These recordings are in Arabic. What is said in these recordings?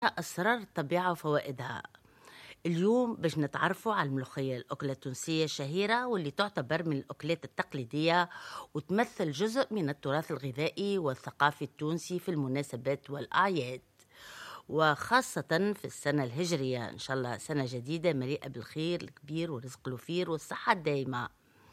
أسرار الطبيعة وفوائدها. اليوم باش نتعرفوا على الملوخية، الأكلة التونسية الشهيرة واللي تعتبر من الأكلات التقليدية وتمثل جزء من التراث الغذائي والثقافي التونسي في المناسبات والأعياد، وخاصة في السنة الهجرية إن شاء الله سنة جديدة مليئة بالخير الكبير ورزق الوفير والصحة الدائمة.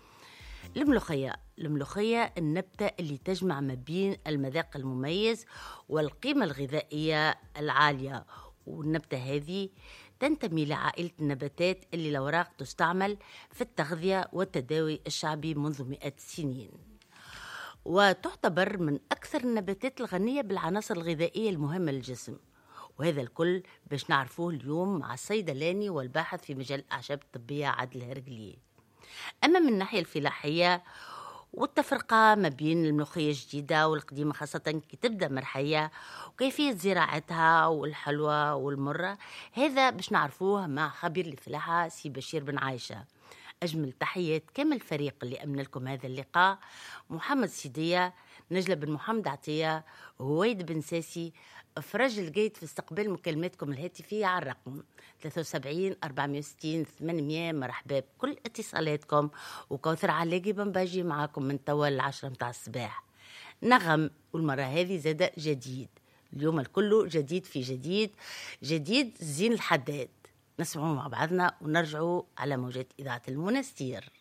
الملوخية النبتة اللي تجمع ما بين المذاق المميز والقيمة الغذائية العالية، والنبتة هذه تنتمي لعائلة النباتات اللي الأوراق تستعمل في التغذية والتداوي الشعبي منذ مئات السنين، وتعتبر من أكثر النباتات الغنية بالعناصر الغذائية المهمة للجسم. وهذا الكل باش نعرفوه اليوم مع الصيدلاني والباحث في مجال الأعشاب الطبية عادل هرقلي. أما من الناحية الفلاحية والتفرقة ما بين الملوخية الجديدة والقديمة، خاصة كي تبدأ مرحية، وكيفية زراعتها والحلوة والمرة، هذا باش نعرفوه مع خبير الفلاحة سي بشير بن عايشة. أجمل تحيات كامل الفريق اللي أمن لكم هذا اللقاء: محمد سيدية، نجلة بن محمد عطية، هويد بن ساسي، فرج الجيد في استقبال مكالماتكم الهاتفية على الرقم 73 460 800. مرحبا بكل اتصالاتكم، وكوثر علاقي بنباجي معاكم من طوال 10 متاع الصباح. نغم، والمرة هذه زاد جديد، اليوم الكل جديد في جديد، جديد زين الحداد. نسمعوا مع بعضنا ونرجعوا على موجات إذاعة المنستير.